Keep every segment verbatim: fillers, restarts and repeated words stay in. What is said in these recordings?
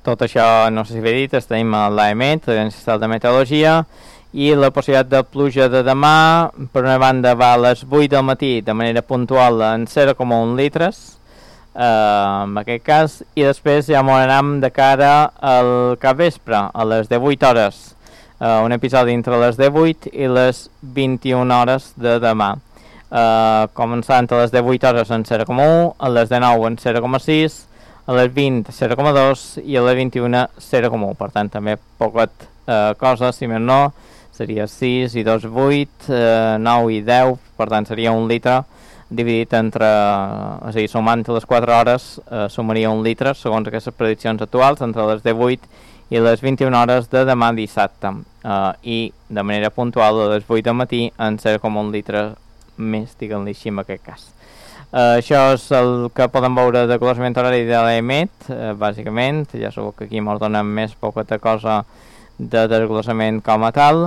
tot això, no sé si he dit, estem a l'A E M E T, l'Agència Estatal de Meteorologia, i la possibilitat de pluja de demà, per una banda, va a les vuit del matí de manera puntual en zero coma un litres, eh, en aquest cas, i després ja m'ho de cara al capvespre, a les divuit hores, eh, un episodi entre les divuit i les vint-i-una hores de demà. Uh, començant a les divuit hores en zero coma un, a les dinou en zero coma sis, a les vint zero coma dos i a les vint-i-una zero coma un. Per tant, també poquet uh, cosa, si més no, seria sis i dos, vuit, uh, nou i deu, per tant seria un litre dividit entre, uh, o sigui, sumant les quatre hores, uh, sumaria un litre, segons aquestes prediccions actuals, entre les divuit i les vint-i-una hores de demà dissabte, uh, i de manera puntual a les vuit del matí en zero coma un litre més, diguem-li així en aquest cas. Uh, això és el que podem veure de desglossament horari de l'A E M E T, uh, bàsicament. Ja sabeu que aquí ens donen més poqueta cosa de desglossament com a tal.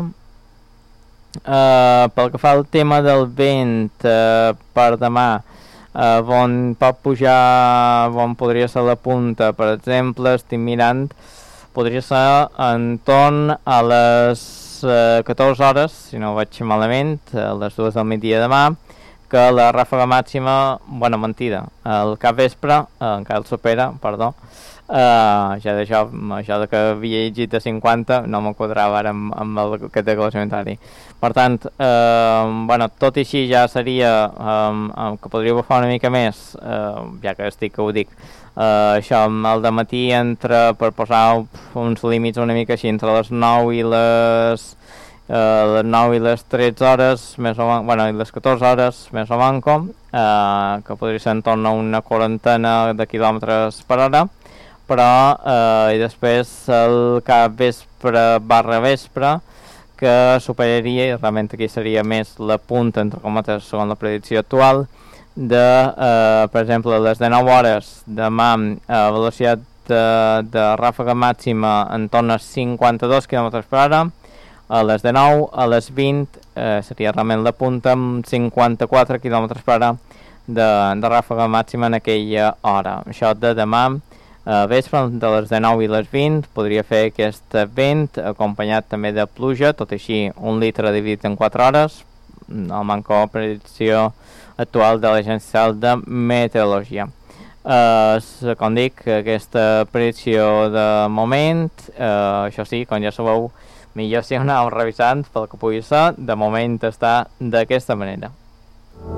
Uh, pel que fa al tema del vent, uh, per demà, uh, on pot pujar, on podria ser la punta, per exemple, estic mirant, podria ser entorn a les Uh, catorze hores, si no ho veig malament, a les dues del migdia demà, que la ràfaga màxima, bona mentida, el capvespre, uh, encara el supera, perdó, uh, ja d'això, això de que havia llegit de cinquanta, no m'ho quadrava ara amb, amb el que té comentari. Per tant, uh, bueno, tot i així ja seria um, um, que podria bufar una mica més, uh, ja que estic que ho dic, Uh, això, el de matí entre, per posar uns límits una mica així, entre les nou i les uh, les nou i les tretze hores, més o manco, bueno, i les catorze hores, més o manco, uh, que podria ser en torn a una quarantena de quilòmetres per hora, però, uh, i després el capvespre barra vespre, que superaria, i realment aquí seria més la punta, entre cometes, segons la predicció actual, de, eh, per exemple, a les dinou hores demà, a eh, velocitat de, de ràfaga màxima en torn a cinquanta-dos quilòmetres per hora, a les dinou, a les vint, eh, seria realment la punta amb cinquanta-quatre quilòmetres per hora de, de ràfaga màxima en aquella hora. Això de demà, eh, vespre, de les dinou i les vint, podria fer aquest vent, acompanyat també de pluja, tot així un litre dividit en quatre hores, el manco predicció actual de l'Agència de Meteorologia. Uh, com dic, aquesta predicció de moment, uh, això sí, com ja sabeu, millor si anàvem revisant pel que pugui ser, de moment està d'aquesta manera.